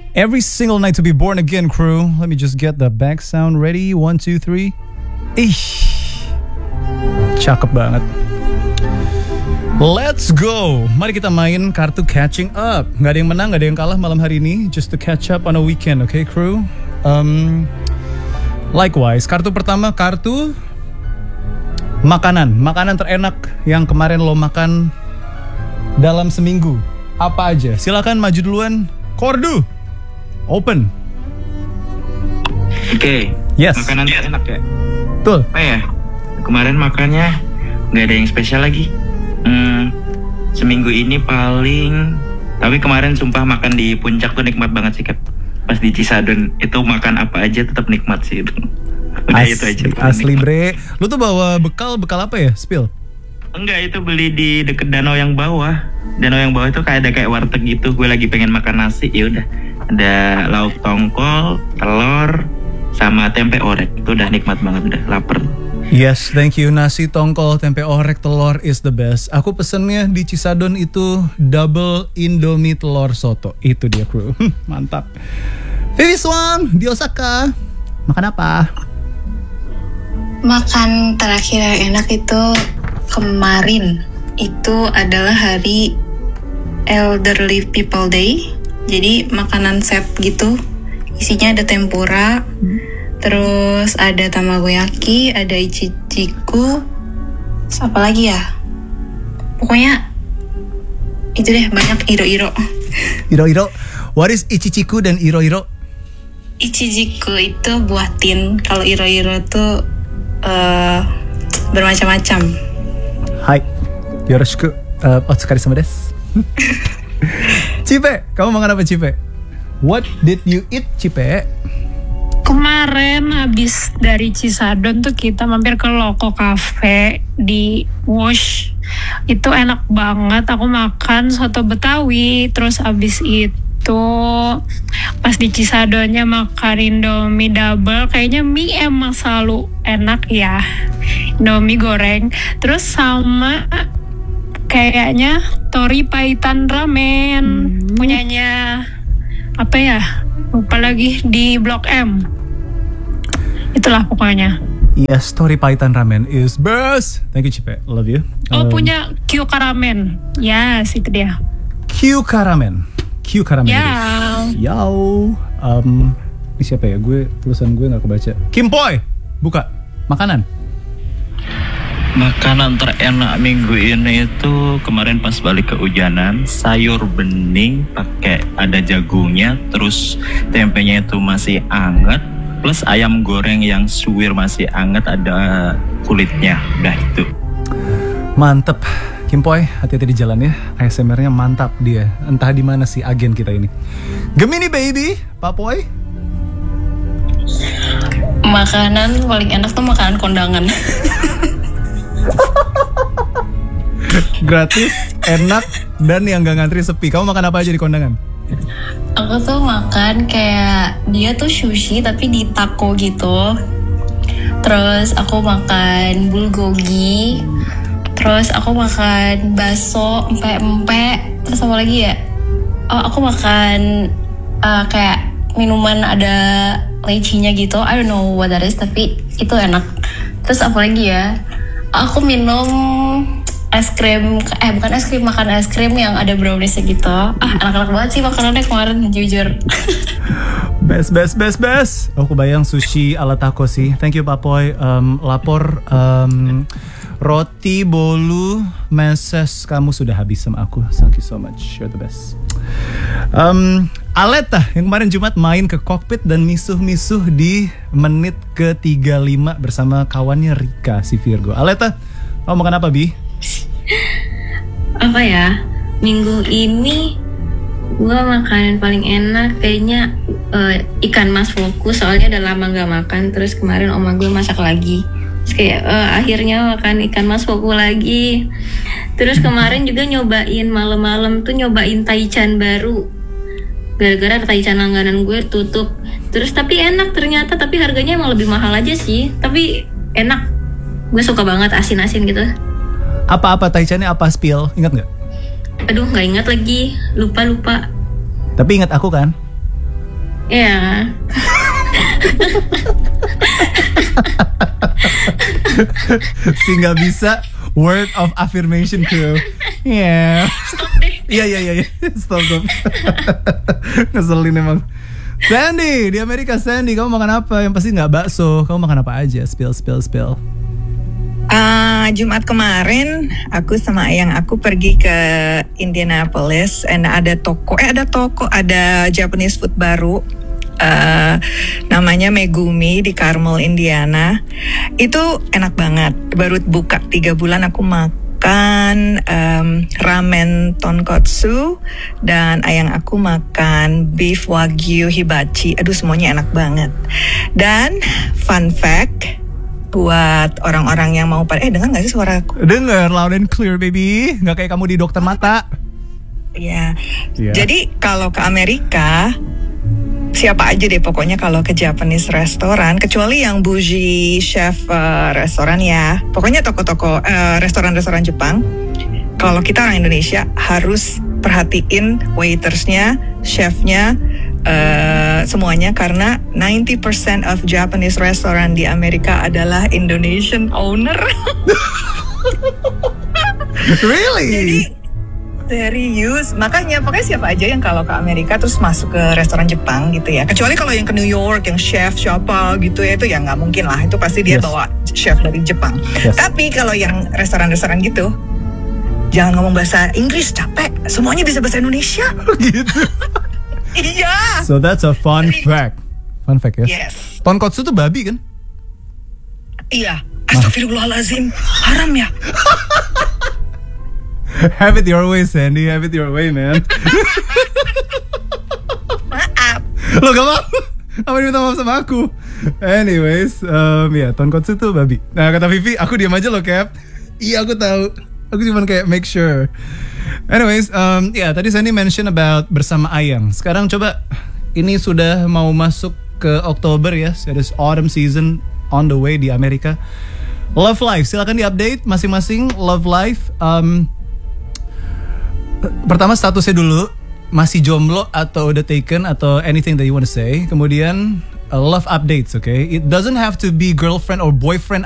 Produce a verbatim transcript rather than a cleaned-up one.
Every single night to be born again, crew. Let me just get the back sound ready. One, two, three. Ih, cakep banget. Let's go. Mari kita main kartu catching up. Gak ada yang menang, gak ada yang kalah malam hari ini. Just to catch up on a weekend, okay, crew? Um, likewise, kartu pertama kartu makanan. Makanan terenak yang kemarin lo makan dalam seminggu. Apa aja? Silakan maju duluan. Kordu. Open. Oke. Okay. Yes. Makanan enak ya. Betul. Apa ya? Kemarin makannya nggak ada yang spesial lagi. Hmm, seminggu ini paling. Tapi kemarin sumpah makan di puncak tuh nikmat banget sih, Kak. Pas di Cisadon itu makan apa aja tetap nikmat sih itu. Udah As, itu aja. Asli nikmat. bre. Lu tuh bawa bekal bekal apa ya? Spill. Enggak, itu beli di deket danau yang bawah. Danau yang bawah itu kayak ada kayak warteg gitu. Gue lagi pengen makan nasi, ya udah. Ada lauk tongkol, telur, sama tempe orek. Itu udah nikmat banget, udah lapar. Yes, thank you. Nasi tongkol, tempe orek, telur is the best. Aku pesennya di Cisadon itu double Indomie telur soto. Itu dia, crew. Mantap. Vivi Swang di Osaka. Makan apa? Makan terakhir yang enak itu kemarin. Itu adalah hari Elderly People Day. Jadi makanan set gitu. Isinya ada tempura, terus ada tamagoyaki, ada ichijiku, terus apa lagi ya? Pokoknya itu deh, banyak iro-iro. Iro-iro. What is ichichiku dan iro-iro? Ichijiku itu buah tin, kalau iro-iro tuh uh, bermacam-macam. Hai, yoroshiku. Uh, Otsukare-sama desu. Cipe, kamu makan apa, Cipe? What did you eat, Cipe? Kemarin habis dari Cisadon tuh kita mampir ke Loco Cafe di Wush. Itu enak banget. Aku makan soto Betawi. Terus habis itu pas di Cisadonnya makan Indomie double. Kayaknya mie emang selalu enak ya, Indomie goreng. Terus sama kayaknya Tori Paitan Ramen, hmm. punyanya apa ya, lupa lagi, di Blok M. Itulah pokoknya. Yes, Tori Paitan Ramen is best. Thank you, Cipe, love you. Oh, um, punya Kyuka Ramen. Yes, itu dia. Kyuka Ramen. Kyuka Ramen. Ya. Yau. Um, ini siapa ya? Gue tulisan gue nggak kebaca. Kim Poi, buka makanan. Makanan terenak minggu ini itu kemarin pas balik ke Ujanan, sayur bening pakai ada jagungnya, terus tempenya itu masih anget, plus ayam goreng yang suwir masih anget ada kulitnya. Udah itu. Mantep. Kim Poi, hati-hati di jalan ya. A S M R-nya mantap dia. Entah di mana sih agen kita ini. Gemini baby, Pak Poi. Makanan paling enak tuh makanan kondangan. Gratis, enak, dan yang gak ngantri sepi. Kamu makan apa aja di kondangan? Aku tuh makan kayak dia tuh sushi tapi di taco gitu. Terus aku makan bulgogi. Terus aku makan bakso empek-empek. Terus apa lagi ya? Oh, aku makan uh, kayak minuman ada lecinya gitu. I don't know what that is, tapi itu enak. Terus apa lagi ya? Aku minum es krim, eh bukan es krim, makan es krim yang ada browniesnya gitu. Ah, enak-enak banget sih makanannya kemarin, jujur. Best, best, best, best. Aku bayang sushi ala taco sih. Thank you, Pak Poi. Um, lapor um, roti bolu meses kamu sudah habis sama aku. Thank you so much. You're the best. Um, Aleta yang kemarin Jumat main ke kokpit dan misuh-misuh di menit ke tiga puluh lima bersama kawannya Rika si Virgo. Aleta, kamu makan apa, Bi? Apa ya? Minggu ini gua makanan paling enak kayaknya uh, ikan mas fokus, soalnya udah lama gak makan. Terus kemarin oma gue masak lagi. Terus kayak uh, akhirnya makan ikan mas fokus lagi. Terus kemarin juga nyobain malam-malam tuh nyobain taichan baru. Gara-gara taichan langganan gue tutup. Terus tapi enak ternyata, tapi harganya emang lebih mahal aja sih. Tapi enak. Gue suka banget asin-asin gitu. Apa-apa taichannya apa, spill? Ingat nggak? Aduh, nggak ingat lagi. Lupa-lupa. Tapi ingat aku kan? Iya. Si nggak bisa word of affirmation crew. Yeah. Stop deh. Iya iya iya. Stop stop. Ngeselin emang. Sandy di Amerika, Sandy kamu makan apa? Yang pasti nggak bakso. Kamu makan apa aja? Spill spill spill. Ah, Jumat kemarin aku sama ayang aku pergi ke Indianapolis and ada toko eh ada toko ada Japanese food baru uh, namanya Megumi di Carmel, Indiana. Itu enak banget. Baru buka tiga bulan aku makan um, ramen tonkotsu dan ayang aku makan beef wagyu hibachi. Aduh semuanya enak banget. Dan fun fact buat orang-orang yang mau pada eh dengar nggak sih suara aku? Dengar loud and clear baby, nggak kayak kamu di dokter mata. Iya. Yeah. Jadi kalau ke Amerika siapa aja deh pokoknya kalau ke Japanese restoran kecuali yang bougie chef uh, restoran ya. Pokoknya toko-toko uh, restoran-restoran Jepang. Kalau kita orang Indonesia harus perhatiin waitersnya, chefnya, uh, semuanya karena ninety percent of Japanese restaurant di Amerika adalah Indonesian owner. Really? Jadi serius, makanya pokoknya siapa aja yang kalau ke Amerika terus masuk ke restoran Jepang gitu ya. Kecuali kalau yang ke New York, yang chef siapa gitu ya itu ya nggak mungkin lah. Itu pasti dia Yes. bawa chef dari Jepang. Yes. Tapi kalau yang restoran-restoran gitu, jangan ngomong bahasa Inggris capek, semuanya bisa bahasa Indonesia. Gitu. Iya. So that's a fun fact. Fun fact ya. Yes. Tonkotsu tuh babi kan? Iya. Astagfirullahalazim, haram ya. Have it your way, Sandy. Have it your way, man. Maaf. Lo gak mau? Apa diminta maaf sama aku? Anyways, um, ya tonkotsu tuh babi. Nah kata Vivi, aku diam aja lo Cap. Iya aku tahu. Aku cuma kayak make sure. Anyways, um, ya tadi Sandy mention about bersama ayang. Sekarang coba ini sudah mau masuk ke Oktober ya. So there's autumn season on the way di Amerika. Love life, silakan diupdate masing-masing. Love life. Um, pertama statusnya dulu, masih jomblo atau udah taken atau anything that you want to say. Kemudian uh, love updates, okay? It doesn't have to be girlfriend or boyfriend